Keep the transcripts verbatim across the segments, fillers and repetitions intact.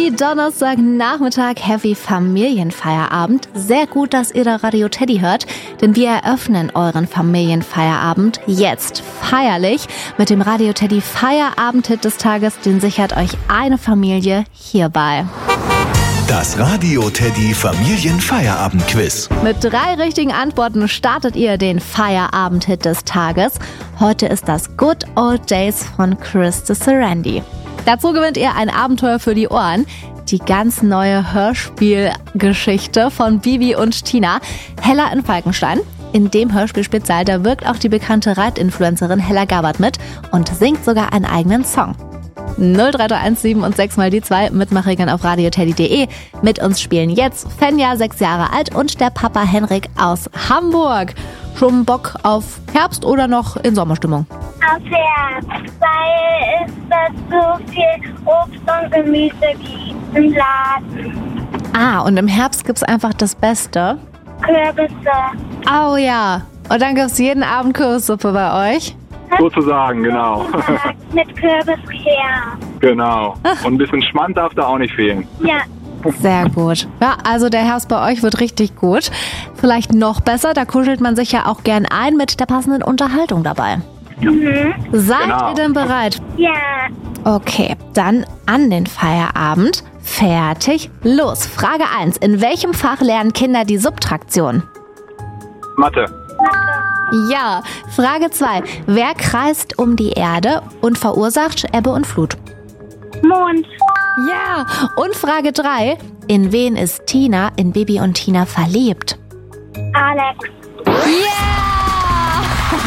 Happy Donnerstagnachmittag, Happy Familienfeierabend. Sehr gut, dass ihr da Radio Teddy hört, denn wir eröffnen euren Familienfeierabend jetzt feierlich mit dem Radio Teddy Feierabend-Hit des Tages. Den sichert euch eine Familie hierbei. Das Radio Teddy Familienfeierabend-Quiz. Mit drei richtigen Antworten startet ihr den Feierabend-Hit des Tages. Heute ist das Good Old Days von Chris de Sarandí. Dazu gewinnt ihr ein Abenteuer für die Ohren. Die ganz neue Hörspielgeschichte von Bibi und Tina, Hella in Falkenstein. In dem Hörspielspezial, da wirkt auch die bekannte Reitinfluencerin Hella Gabbard mit und singt sogar einen eigenen Song. null drei drei eins sieben und sechs mal die zwei, Mitmachregeln auf radioteddy punkt de. Mit uns spielen jetzt Fenja, sechs Jahre alt, und der Papa Henrik aus Hamburg. Schon Bock auf Herbst oder noch in Sommerstimmung? Auf Herbst, weil es da so viel Obst und Gemüse gibt im Laden. Ah, und im Herbst gibt's einfach das Beste? Kürbisse. Oh ja, und dann gibt's jeden Abend Kürbissuppe bei euch? Sozusagen, genau. Mit Kürbiskern. Genau. Und ein bisschen Schmand darf da auch nicht fehlen. Ja. Sehr gut. Ja, also der Herbst bei euch wird richtig gut. Vielleicht noch besser, da kuschelt man sich ja auch gern ein mit der passenden Unterhaltung dabei. Mhm. Seid Genau. ihr denn bereit? Ja. Okay, dann an den Feierabend. Fertig, los. Frage eins. In welchem Fach lernen Kinder die Subtraktion? Mathe. Ja. Frage zwei. Wer kreist um die Erde und verursacht Ebbe und Flut? Mond. Ja. Und Frage drei. In wen ist Tina in Bibi und Tina verliebt? Alex. Yeah!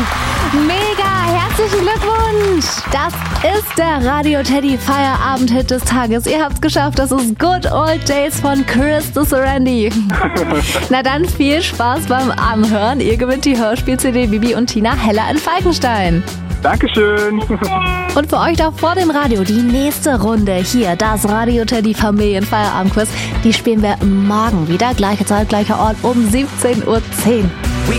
Mega! Herzlichen Glückwunsch! Das ist der Radio Teddy Feierabend-Hit des Tages. Ihr habt's geschafft. Das ist Good Old Days von Chris de Sarandí. Na dann viel Spaß beim Anhören. Ihr gewinnt die Hörspiel-C D Bibi und Tina, Hella in Falkenstein. Dankeschön. Und für euch da vor dem Radio die nächste Runde hier, das Radio Teddy Familienfeierabend-Quiz. Die spielen wir morgen wieder. Gleiche Zeit, gleicher Ort um siebzehn Uhr zehn.